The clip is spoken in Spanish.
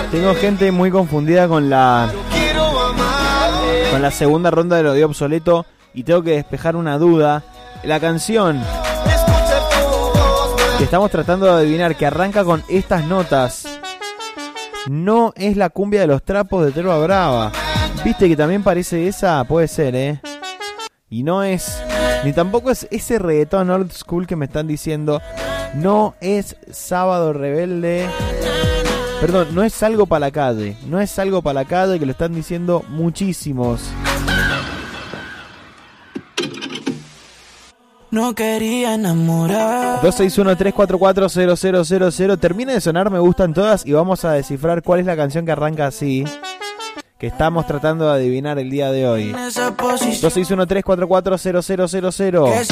Tengo gente muy confundida con la segunda ronda de lo de obsoleto y tengo que despejar una duda. La canción que estamos tratando de adivinar, que arranca con estas notas, no es la cumbia de los trapos de Terva Brava. ¿Viste que también parece esa? Puede ser, Y no es, ni tampoco es ese reggaetón old school que me están diciendo. No es Sábado Rebelde. Perdón, no es Salgo para la calle. No es Salgo para la calle, que lo están diciendo muchísimos. No quería enamorar. 261-344-0000. Termina de sonar Me Gustan Todas y vamos a descifrar cuál es la canción que arranca así, que estamos tratando de adivinar el día de hoy. 261-344-0000.